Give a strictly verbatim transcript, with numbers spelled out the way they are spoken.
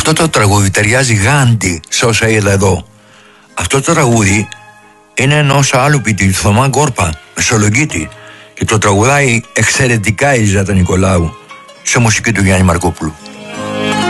Αυτό το τραγούδι ταιριάζει γάντι σε όσα είδα εδώ. Αυτό το τραγούδι είναι ενός άλλου ποιητή, Θωμά Γκόρπα, Μεσολογγίτη, και το τραγουδάει εξαιρετικά η Ζάτα Νικολάου σε μουσική του Γιάννη Μαρκόπουλου.